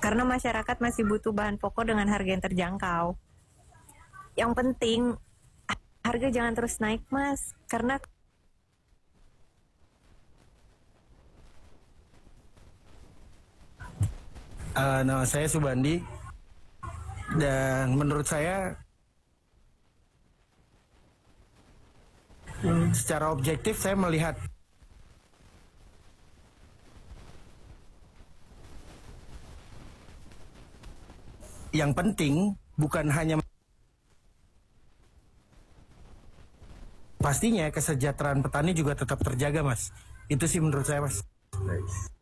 Karena masyarakat masih butuh bahan pokok dengan harga yang terjangkau. Yang penting harga jangan terus naik, Mas. Karena nama saya Subandi, dan menurut saya secara objektif saya melihat yang penting bukan hanya pastinya kesejahteraan petani juga tetap terjaga, Mas. Itu sih menurut saya, Mas.